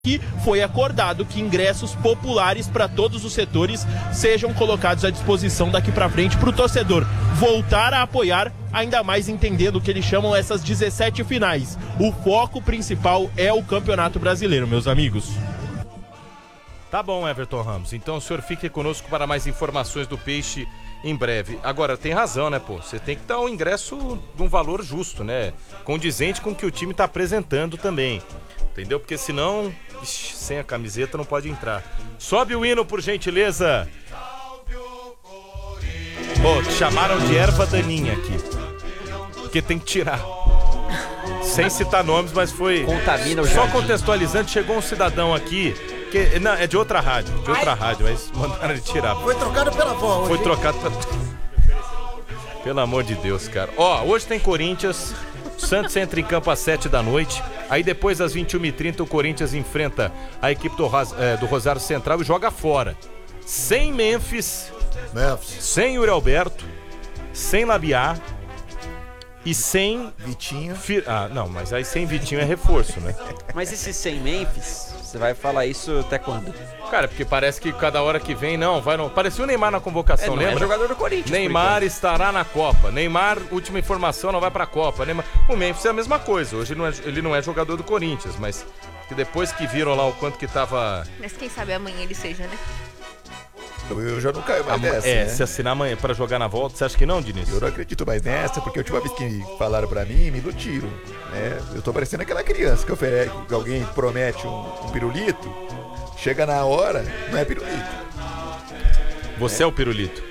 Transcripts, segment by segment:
que foi acordado que ingressos populares para todos os setores sejam colocados à disposição daqui para frente para o torcedor voltar a apoiar, ainda mais entendendo o que eles chamam essas 17 finais. O foco principal é o Campeonato Brasileiro, meus amigos. Tá bom, Everton Ramos. Então o senhor fique conosco para mais informações do Peixe em breve. Agora, tem razão, né, pô? Você tem que dar um ingresso de um valor justo, né? Condizente com o que o time tá apresentando também. Entendeu? Porque senão, sem a camiseta não pode entrar. Sobe o hino, por gentileza. Te chamaram de erva daninha aqui. Porque tem que tirar. Sem citar nomes, mas foi... Contamina o Só jardim. contextualizando, chegou um cidadão aqui... Não, é de outra rádio, mas mandaram ele tirar. Foi trocado pela avó hoje. Foi trocado pela... Pelo amor de Deus, cara. Hoje tem Corinthians... Santos entra em campo às 7 da noite. Aí depois, às 21h30, o Corinthians enfrenta a equipe do Rosário Central e joga fora. Sem Memphis, sem Yuri Alberto, sem Labiá e sem... Vitinho. Não, mas aí sem Vitinho é reforço, né? Mas esse sem Memphis, você vai falar isso até quando? Cara, porque parece que cada hora que vem, parecia o Neymar na convocação, lembra? É jogador do Corinthians. Neymar estará na Copa. Neymar, última informação, não vai pra Copa. O Memphis é a mesma coisa. Hoje ele não é jogador do Corinthians, mas que depois que viram lá o quanto que tava... Mas quem sabe amanhã ele seja, né? Eu já não caio mais nessa, né? Se assinar amanhã pra jogar na volta, você acha que não, Diniz? Eu não acredito mais nessa, porque a última vez que falaram pra mim, me iludiram, né? Eu tô parecendo aquela criança que alguém promete um pirulito, chega na hora, não é pirulito. Você é o pirulito.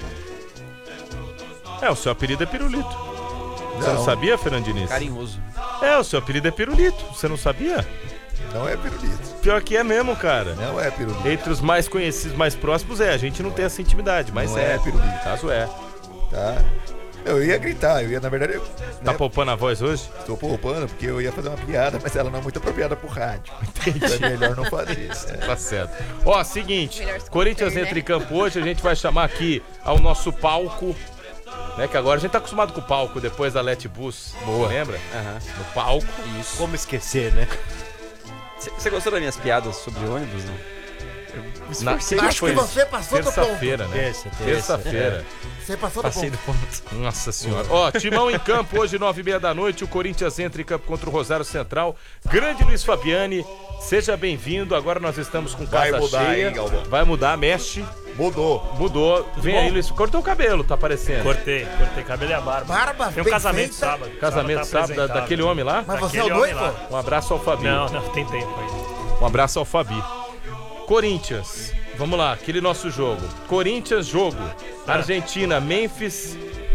O seu apelido é pirulito. Você não sabia, Fernando Diniz? Carinhoso. O seu apelido é pirulito. Você não sabia? Não é pirulito. Pior que é mesmo, cara. Não é pirulito. Entre os mais conhecidos, mais próximos, a gente não tem essa intimidade, mas não é pirulito. Caso é. Tá? Eu ia gritar, na verdade... Tá poupando a voz hoje? Tô poupando, porque eu ia fazer uma piada, mas ela não é muito apropriada pro rádio. Entendi. Então é melhor não fazer. Tá certo. Seguinte, Melhor Corinthians esconder, entra né? em campo hoje, a gente vai chamar aqui ao nosso palco, né, que agora a gente tá acostumado com o palco, depois da Let Bus. Boa. Lembra? No palco. Isso. Como esquecer, né? Você gostou das minhas piadas sobre ônibus, não? Acho que você passou do ponto. Terça-feira, né? Terça-feira. Você passou Passei do do ponto. ponto. Nossa senhora. Timão em campo hoje, 9h30 da noite. O Corinthians entra em campo contra o Rosário Central. Grande Luiz Fabiani, seja bem-vindo. Agora nós estamos com casa Vai mudar, cheia. hein, Galvão? Vai mudar, mexe. Mudou. Vem aí, Luiz. Cortou o cabelo, tá aparecendo. Cortei cabelo e a barba. Barba Tem um bem casamento feita. sábado. Casamento tá sábado apresentável. daquele homem lá. Mas você é o Daquele homem noivo? lá. Um abraço ao Fabi. Não, tem tempo ainda. Um abraço ao Fabi. Corinthians. Vamos lá, aquele nosso jogo. Corinthians, jogo. Argentina, Memphis,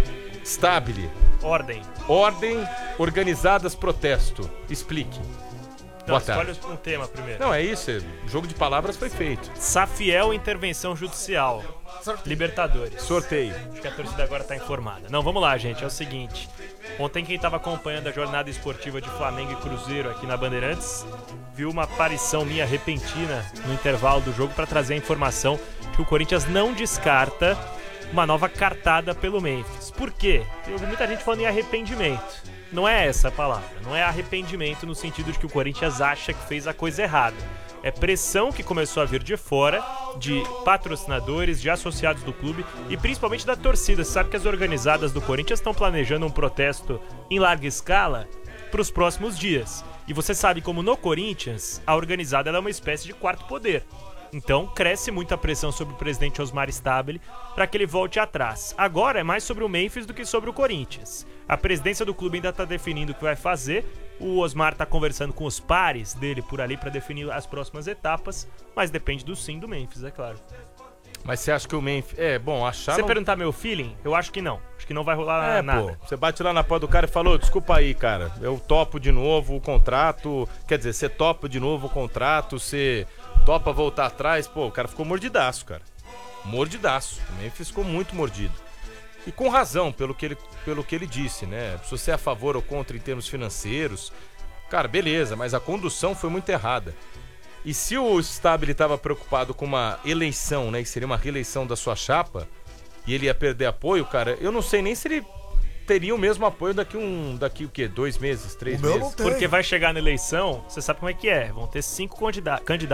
Stabile. Ordem. Ordem, organizadas, protesto. Explique. Não, Boa tarde. escolhe um tema primeiro. Não, é isso. O jogo de palavras foi feito. Safiel, intervenção judicial. Libertadores. Sorteio. Acho que a torcida agora tá informada. Não, vamos lá, gente. É o seguinte. Ontem quem tava acompanhando a jornada esportiva de Flamengo e Cruzeiro aqui na Bandeirantes viu uma aparição minha repentina no intervalo do jogo para trazer a informação de que o Corinthians não descarta uma nova cartada pelo Memphis. Por quê? Tem muita gente falando em arrependimento. Não é essa a palavra. Não é arrependimento no sentido de que o Corinthians acha que fez a coisa errada. É pressão que começou a vir de fora, de patrocinadores, de associados do clube e principalmente da torcida. Você sabe que as organizadas do Corinthians estão planejando um protesto em larga escala para os próximos dias. E você sabe como no Corinthians, a organizada ela é uma espécie de quarto poder. Então cresce muita pressão sobre o presidente Osmar Stabile para que ele volte atrás. Agora é mais sobre o Memphis do que sobre o Corinthians. A presidência do clube ainda está definindo o que vai fazer. O Osmar está conversando com os pares dele por ali para definir as próximas etapas, mas depende do sim do Memphis, é claro. Mas você acha que o Memphis... achar... Se você perguntar meu feeling, eu acho que não. Acho que não vai rolar nada. Você bate lá na porta do cara e falou, desculpa aí, cara, eu topo de novo o contrato, quer dizer, você topa de novo o contrato, você topa voltar atrás, o cara ficou mordidaço, cara. Mordidaço. O Memphis ficou muito mordido. E com razão, pelo que ele disse, né? Se você é a favor ou contra em termos financeiros, cara, beleza, mas a condução foi muito errada. E se o Stabile estava preocupado com uma eleição, né, que seria uma reeleição da sua chapa, e ele ia perder apoio, cara, eu não sei nem se ele teria o mesmo apoio daqui o quê? 2 meses, 3 O meu meses? não tem. Porque vai chegar na eleição, você sabe como é que é. Vão ter 5 candidatos.